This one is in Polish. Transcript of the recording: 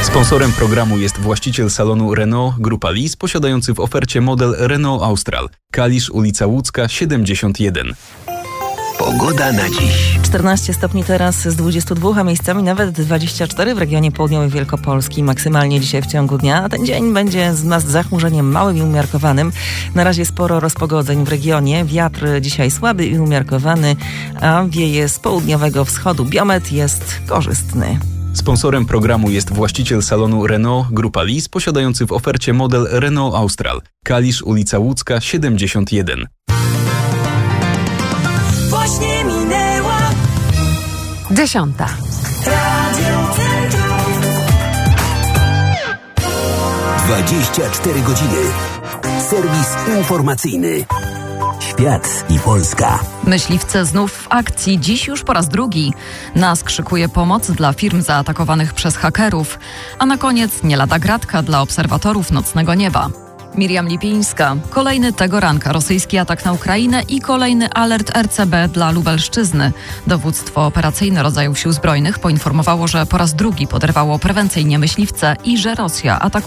Sponsorem programu jest właściciel salonu Renault Grupa Lis, posiadający w ofercie model Renault Austral. Kalisz, ulica Łódzka, 71. Pogoda na dziś. 14 stopni teraz z 22, a miejscami nawet 24 w regionie południowej Wielkopolski. Maksymalnie dzisiaj w ciągu dnia, a ten dzień będzie z zachmurzeniem małym i umiarkowanym. Na razie sporo rozpogodzeń w regionie. Wiatr dzisiaj słaby i umiarkowany, a wieje z południowego wschodu. Biometr jest korzystny. Sponsorem programu jest właściciel salonu Renault Grupa Lis, posiadający w ofercie model Renault Austral. Kalisz, ulica Łódzka, 71. Właśnie minęła 10. Radio Centrum. 24 godziny. Serwis informacyjny. Świat i Polska. Myśliwce znów w akcji, dziś już po raz drugi. NASK szykuje pomoc dla firm zaatakowanych przez hakerów, a na koniec nie lada gratka dla obserwatorów nocnego nieba. Miriam Lipińska. Kolejny tego ranka rosyjski atak na Ukrainę i kolejny alert RCB dla Lubelszczyzny. Dowództwo operacyjne rodzajów sił zbrojnych poinformowało, że po raz drugi poderwało prewencyjnie myśliwce i że Rosja atakuje